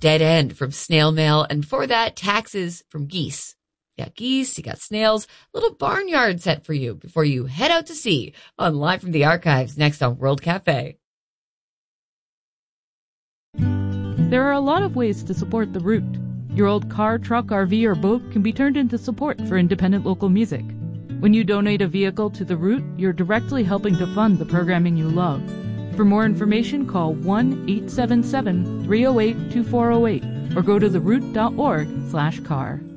Dead End from Snail Mail, and before that, Taxes from Geese. You got geese, you got snails, little barnyard set for you before you head out to sea on Live from the Archives next on World Cafe. There are a lot of ways to support The Root. Your old car, truck, RV, or boat can be turned into support for independent local music. When you donate a vehicle to The Root, you're directly helping to fund the programming you love. For more information, call 1-877-308-2408 or go to theroot.org/car.